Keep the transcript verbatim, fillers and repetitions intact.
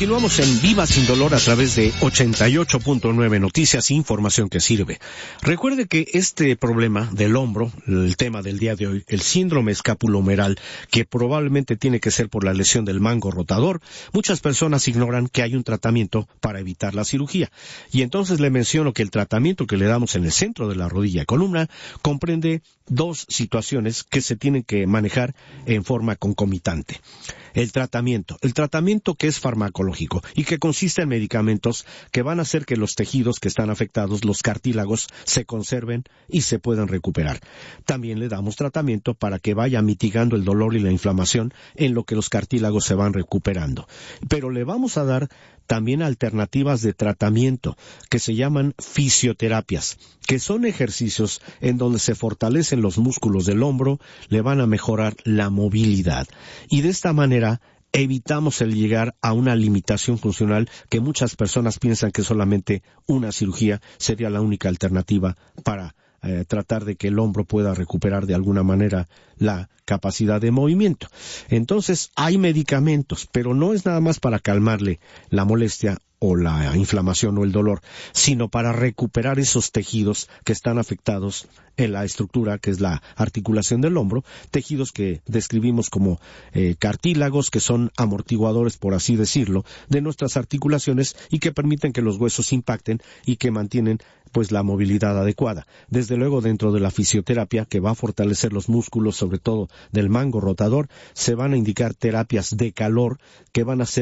Continuamos en Viva Sin Dolor a través de ochenta y ocho punto nueve Noticias e Información que Sirve. Recuerde que este problema del hombro, el tema del día de hoy, el síndrome escapulohumeral, que probablemente tiene que ser por la lesión del mango rotador, muchas personas ignoran que hay un tratamiento para evitar la cirugía. Y entonces le menciono que el tratamiento que le damos en el centro de la rodilla y columna comprende dos situaciones que se tienen que manejar en forma concomitante. El tratamiento, el tratamiento que es farmacológico y que consiste en medicamentos que van a hacer que los tejidos que están afectados, los cartílagos, se conserven y se puedan recuperar. También le damos tratamiento para que vaya mitigando el dolor y la inflamación en lo que los cartílagos se van recuperando. Pero le vamos a dar también alternativas de tratamiento que se llaman fisioterapias, que son ejercicios en donde se fortalecen los músculos del hombro, le van a mejorar la movilidad. Y de esta manera evitamos el llegar a una limitación funcional que muchas personas piensan que solamente una cirugía sería la única alternativa para Eh, tratar de que el hombro pueda recuperar de alguna manera la capacidad de movimiento. Entonces, hay medicamentos, pero no es nada más para calmarle la molestia o la inflamación o el dolor, sino para recuperar esos tejidos que están afectados en la estructura que es la articulación del hombro, tejidos que describimos como eh, cartílagos, que son amortiguadores, por así decirlo, de nuestras articulaciones y que permiten que los huesos impacten y que mantienen pues la movilidad adecuada. Desde luego, dentro de la fisioterapia, que va a fortalecer los músculos, sobre todo del mango rotador, se van a indicar terapias de calor que van a ser